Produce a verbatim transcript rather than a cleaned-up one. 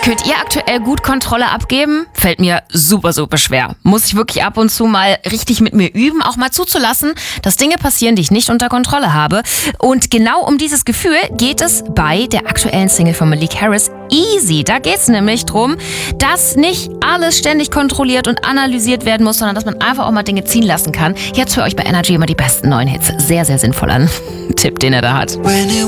Könnt ihr aktuell gut Kontrolle abgeben? Fällt mir super, super schwer. Muss ich wirklich ab und zu mal richtig mit mir üben, auch mal zuzulassen, dass Dinge passieren, die ich nicht unter Kontrolle habe. Und genau um dieses Gefühl geht es bei der aktuellen Single von Malik Harris, Easy. Da geht es nämlich drum, dass nicht alles ständig kontrolliert und analysiert werden muss, sondern dass man einfach auch mal Dinge ziehen lassen kann. Jetzt für euch bei Energy immer die besten neuen Hits. Sehr, sehr sinnvoll an. Tipp, den er da hat.